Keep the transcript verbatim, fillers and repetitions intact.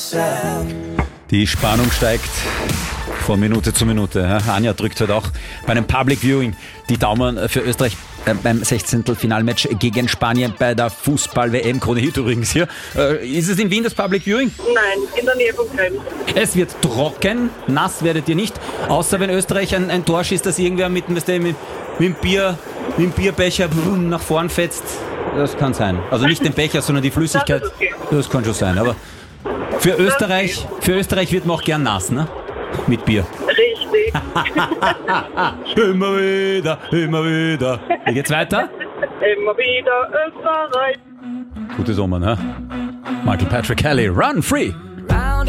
Die Spannung steigt von Minute zu Minute. Anja drückt heute auch bei einem Public Viewing die Daumen für Österreich beim Sechzehntelfinalmatch gegen Spanien bei der Fußball-W M. Krone Hit übrigens hier. Ist es in Wien das Public Viewing? Nein, in der Nähe von Köln. Es wird trocken, nass werdet ihr nicht, außer wenn Österreich ein, ein Tor schießt, dass irgendwer mit, mit, mit, mit, dem Bier, mit dem Bierbecher nach vorn fetzt. Das kann sein. Also nicht den Becher, sondern die Flüssigkeit. Das ist okay. Das kann schon sein. Aber für Österreich, für Österreich wird man auch gern nass, ne? Mit Bier. Richtig. Immer wieder, immer wieder. Wie geht's weiter? Immer wieder Österreich. Gute Sommer, ne? Michael Patrick Kelly, Run Free!